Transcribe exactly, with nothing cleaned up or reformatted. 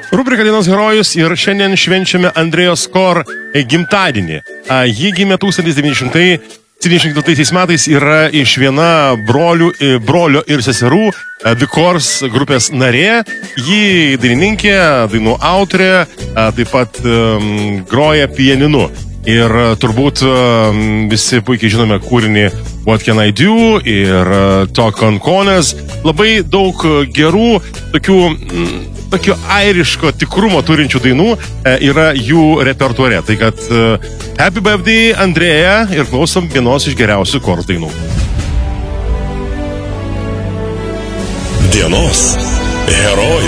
Rubrika Dienos herojus ir šiandien švenčiame Andrėjos Kor gimtadienį. Ji gimė tūkstantis devyni šimtai septyniasdešimt ketvirtaisiais metais, yra iš viena brolių, brolio ir seserų The Kors grupės narė. Ji dainininkė, dainų autorė, taip pat um, groja pianinu. Ir turbūt um, visi puikiai žinome kūrinį What Can I Do ir uh, Talk on Corners. Labai daug gerų tokių mm, tokio airiško tikrumo turinčių dainų e, yra jų repertuare. Tai kad e, Happy Birthday Andrėja ir klausom vienos iš geriausių Kors dainų. Dienos herojus.